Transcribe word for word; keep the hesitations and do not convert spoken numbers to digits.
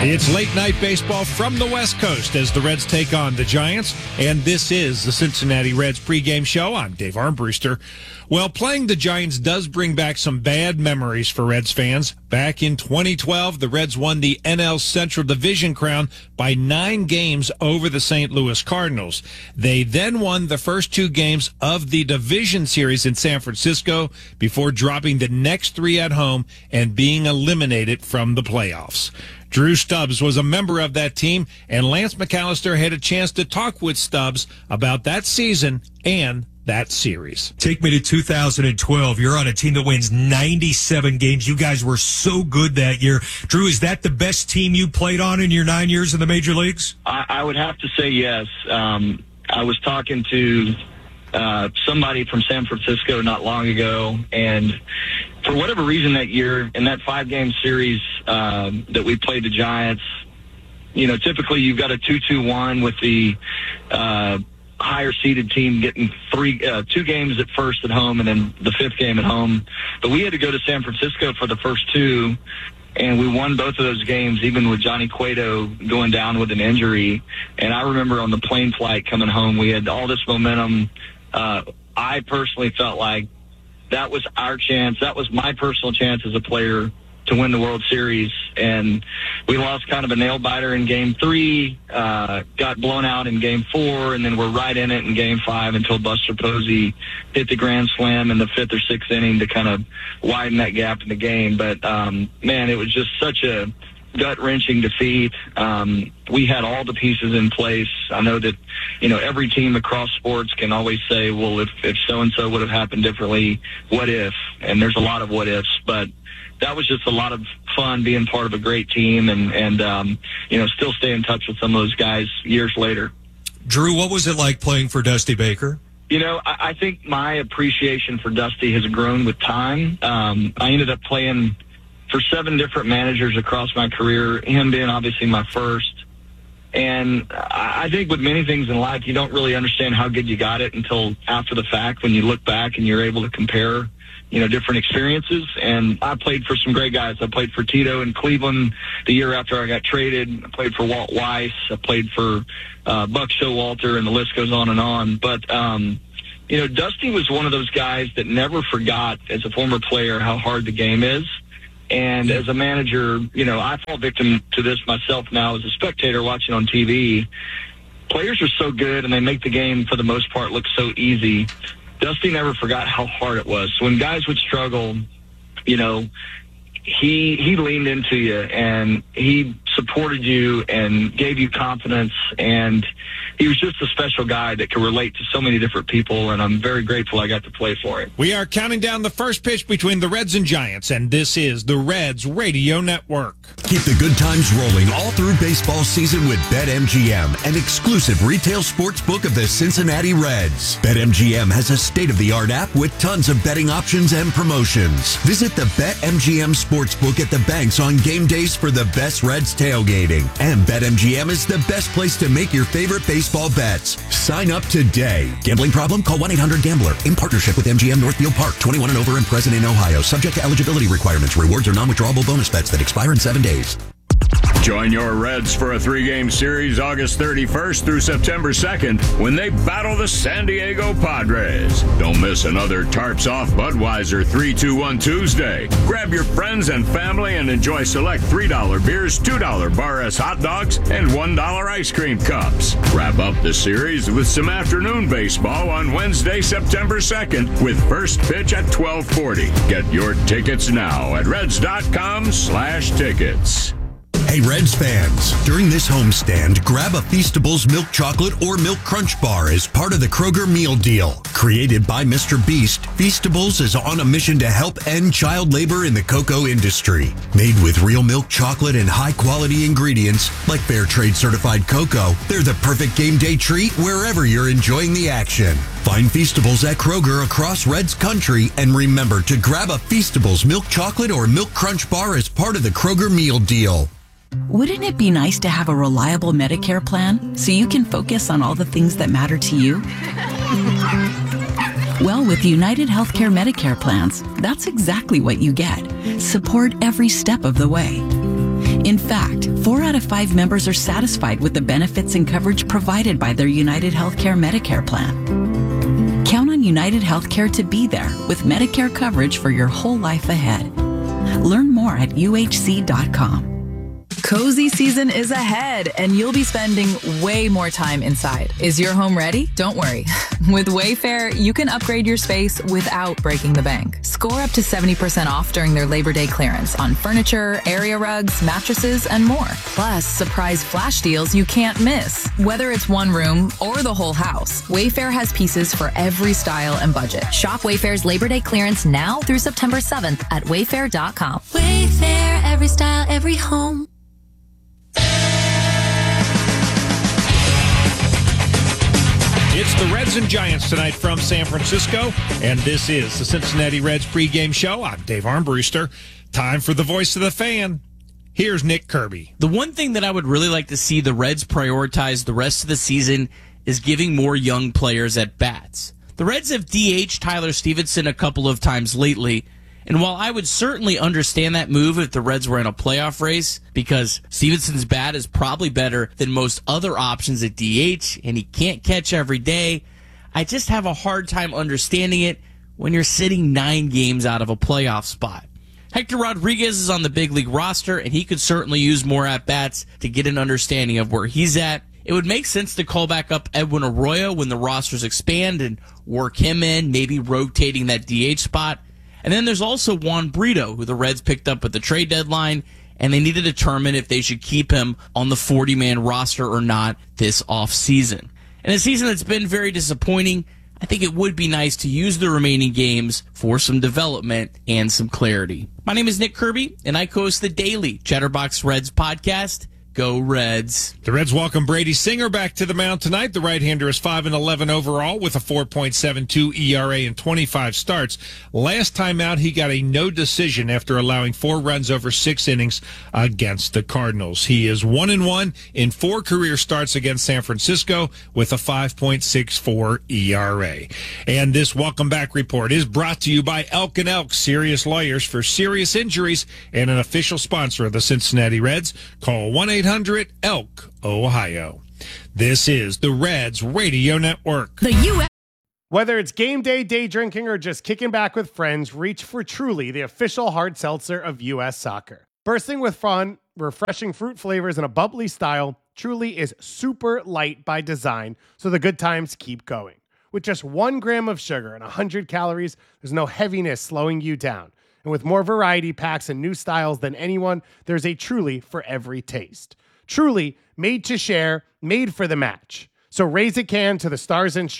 It's late night baseball from the West Coast as the Reds take on the Giants, and this is the Cincinnati Reds pregame show. I'm Dave Armbruster. Well, playing the Giants does bring back some bad memories for Reds fans. Back in twenty twelve, the Reds won the N L Central Division crown by nine games over the Saint Louis Cardinals. They then won the first two games of the division series in San Francisco before dropping the next three at home and being eliminated from the playoffs. Drew Stubbs was a member of that team, and Lance McAllister had a chance to talk with Stubbs about that season and that series. Take me to two thousand twelve. You're on a team that wins ninety-seven games. You guys were so good that year. Drew, is that the best team you played on in your nine years in the major leagues? I, I would have to say yes. Um, I was talking to uh, somebody from San Francisco not long ago, and for whatever reason that year, in that five-game series uh, that we played the Giants, you know, typically you've got a two two one with the uh, higher-seeded team getting three, uh, two games at first at home and then the fifth game at home. But we had to go to San Francisco for the first two, and we won both of those games, even with Johnny Cueto going down with an injury. And I remember on the plane flight coming home, we had all this momentum. Uh, I personally felt like that was our chance. That was my personal chance as a player to win the World Series. And we lost kind of a nail-biter in game three, uh, got blown out in game four, and then we're right in it in game five until Buster Posey hit the grand slam in the fifth or sixth inning to kind of widen that gap in the game. But, um, man, it was just such a gut-wrenching defeat. Um, we had all the pieces in place. I know that, you know, every team across sports can always say, well, if, if so-and-so would have happened differently, what if? And there's a lot of what ifs, but that was just a lot of fun being part of a great team and, and um, you know, still stay in touch with some of those guys years later. Drew, what was it like playing for Dusty Baker? You know, I, I think my appreciation for Dusty has grown with time. Um, I ended up playing for seven different managers across my career, him being obviously my first. And I think with many things in life, you don't really understand how good you got it until after the fact when you look back and you're able to compare, you know, different experiences. And I played for some great guys. I played for Tito in Cleveland the year after I got traded. I played for Walt Weiss. I played for uh, Buck Showalter, and the list goes on and on. But, um, you know, Dusty was one of those guys that never forgot as a former player how hard the game is. And as a manager, you know, I fall victim to this myself now as a spectator watching on T V. Players are so good, and they make the game, for the most part, look so easy. Dusty never forgot how hard it was. So when guys would struggle, you know, he he leaned into you, and he supported you and gave you confidence, and he was just a special guy that could relate to so many different people, and I'm very grateful I got to play for him. We are counting down the first pitch between the Reds and Giants, and this is the Reds Radio Network. Keep the good times rolling all through baseball season with BetMGM, an exclusive retail sports book of the Cincinnati Reds. BetMGM has a state-of-the-art app with tons of betting options and promotions. Visit the BetMGM Sportsbook at the banks on game days for the best Reds tailgating. And BetMGM is the best place to make your favorite baseball bets. Sign up today. Gambling problem? Call one eight hundred gambler. In partnership with M G M Northfield Park. twenty-one and over and present in Ohio. Subject to eligibility requirements. Rewards are non-withdrawable bonus bets that expire in seven days. Join your Reds for a three-game series August thirty-first through September second when they battle the San Diego Padres. Don't miss another Tarps Off Budweiser three two one Tuesday. Grab your friends and family and enjoy select three dollar beers, two dollar Bar S hot dogs, and one dollar ice cream cups. Wrap up the series with some afternoon baseball on Wednesday, September second with first pitch at twelve forty. Get your tickets now at reds.com slash tickets. Hey, Reds fans, during this homestand, grab a Feastables milk chocolate or milk crunch bar as part of the Kroger meal deal. Created by Mister Beast, Feastables is on a mission to help end child labor in the cocoa industry. Made with real milk chocolate and high-quality ingredients like Fair Trade certified cocoa, they're the perfect game day treat wherever you're enjoying the action. Find Feastables at Kroger across Reds country, and remember to grab a Feastables milk chocolate or milk crunch bar as part of the Kroger meal deal. Wouldn't it be nice to have a reliable Medicare plan so you can focus on all the things that matter to you? Well, with United Healthcare Medicare plans, that's exactly what you get. Support every step of the way. In fact, four out of five members are satisfied with the benefits and coverage provided by their United Healthcare Medicare plan. Count on United Healthcare to be there with Medicare coverage for your whole life ahead. Learn more at U H C dot com. Cozy season is ahead, and you'll be spending way more time inside. Is your home ready? Don't worry. With Wayfair, you can upgrade your space without breaking the bank. Score up to seventy percent off during their Labor Day clearance on furniture, area rugs, mattresses, and more. Plus, surprise flash deals you can't miss. Whether it's one room or the whole house, Wayfair has pieces for every style and budget. Shop Wayfair's Labor Day clearance now through September seventh at wayfair dot com. Wayfair, every style, every home. It's the Reds and Giants tonight from San Francisco, and this is the Cincinnati Reds pregame show. I'm Dave Armbruster. Time for the voice of the fan. Here's Nick Kirby. The one thing that I would really like to see the Reds prioritize the rest of the season is giving more young players at bats. The Reds have D H'd Tyler Stevenson a couple of times lately, and while I would certainly understand that move if the Reds were in a playoff race, because Stevenson's bat is probably better than most other options at D H, and he can't catch every day, I just have a hard time understanding it when you're sitting nine games out of a playoff spot. Hector Rodriguez is on the big league roster, and he could certainly use more at-bats to get an understanding of where he's at. It would make sense to call back up Edwin Arroyo when the rosters expand and work him in, maybe rotating that D H spot. And then there's also Juan Brito, who the Reds picked up at the trade deadline, and they need to determine if they should keep him on the forty-man roster or not this offseason. In a season that's been very disappointing, I think it would be nice to use the remaining games for some development and some clarity. My name is Nick Kirby, and I co-host the daily Chatterbox Reds podcast. Go Reds. The Reds welcome Brady Singer back to the mound tonight. The right-hander is five and eleven overall with a four point seven two E R A and twenty-five starts. Last time out, he got a no decision after allowing four runs over six innings against the Cardinals. He is one and one in four career starts against San Francisco with a five point six four E R A. And this welcome back report is brought to you by Elk and Elk, serious lawyers for serious injuries, and an official sponsor of the Cincinnati Reds. Call one eight hundred Elk, Ohio. This is the Reds Radio Network. The U S Whether it's game day, day drinking, or just kicking back with friends, reach for Truly, the official hard seltzer of U S Soccer. Bursting with fun, refreshing fruit flavors, and a bubbly style, Truly is super light by design, so the good times keep going. With just one gram of sugar and one hundred calories, there's no heaviness slowing you down. And with more variety packs and new styles than anyone, there's a Truly for every taste. Truly, made to share, made for the match. So raise a can to the stars and